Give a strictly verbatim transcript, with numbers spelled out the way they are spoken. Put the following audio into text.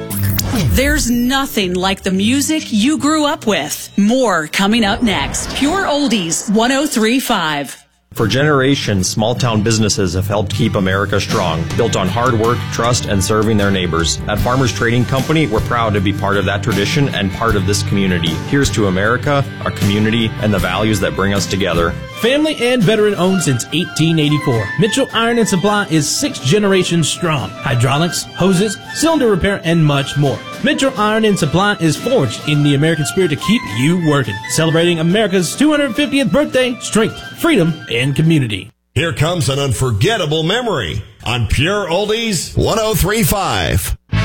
There's nothing like the music you grew up with. More coming up next. Pure Oldies one oh three point five. For generations, small-town businesses have helped keep America strong, built on hard work, trust, and serving their neighbors. At Farmers Trading Company, we're proud to be part of that tradition and part of this community. Here's to America, our community, and the values that bring us together. Family and veteran-owned since eighteen eighty-four, Mitchell Iron and Supply is six generations strong. Hydraulics, hoses, cylinder repair, and much more. Mitchell Iron and Supply is forged in the American spirit to keep you working. Celebrating America's two hundred fiftieth birthday, strength, freedom, and community. Here comes an unforgettable memory on Pure Oldies one oh three point five.